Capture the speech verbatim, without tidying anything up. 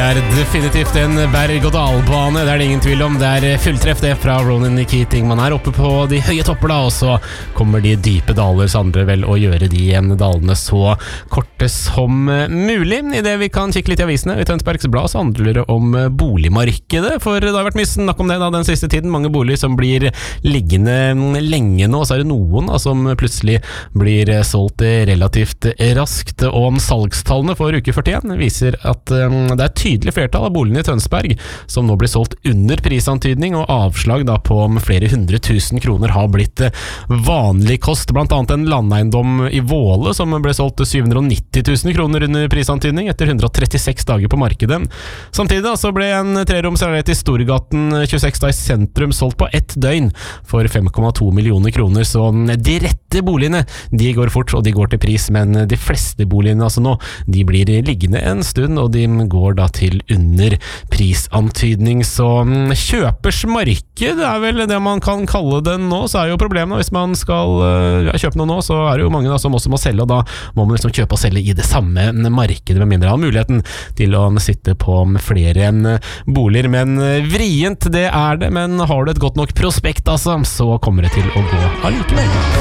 er definitivt en berg-og-dal-bane, det er det ingen tvil om. Det er fulltreff det fra Ronan Keating. Man er oppe på de høye topper da, og så kommer de dype daler, så handler det vel å gjøre de igjen dalene så korte som mulig. I det vi kan kikke litt i avisene i Tønsbergs Blad, så handler det om boligmarkedet, for det har vært mye snakk om det da den siste tiden. Mange boliger som blir liggende lenge nå, så er det noen da, som plutselig blir solgt relativt raskt. Og om salgstallene for uke førtien viser at um, det er tydelig flertall av boligene i Tønsberg som nå blir solgt under prisantydning, og avslag da på om flere hundre tusen kroner har blitt vanlig kost. Blant annet en landeiendom i Våle som ble solgt til syv hundre og nitti tusen kroner under prisantydning etter hundre og trettiseks dager på markedet. Samtidig da, så ble en treroms leilighet i Storgaten tjueseks da i sentrum solgt på ett døgn for fem komma to millioner kroner, så de rette boligene de går fort og de går til pris, men de fleste boligene altså nå, de blir liggende en stund, og de går da til under prisantydning. Så kjøpers marked er vel det man kan kalle det nå. Så er jo problemet hvis man skal uh, kjøpe noe nå, så er det jo mange da, som også må selge, og da må man liksom kjøpe og selge i det samme markedet, med mindre av muligheten til å sitte på flere enn boliger. Men vrient det er det, men har du et godt nok prospekt altså, så kommer det til å gå allikevel.